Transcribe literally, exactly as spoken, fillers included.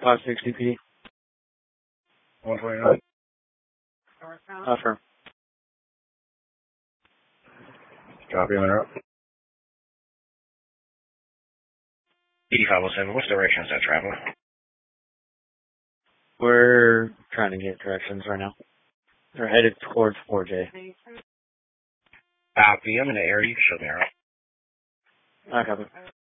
five sixty P. one twenty-nine. Affirm. Copy, I'm interrupt. eighty-five oh seven, what's the direction of that traveler? We're trying to get directions right now. They're headed towards four J. Copy, I'm in the area. You can show me around. I copy.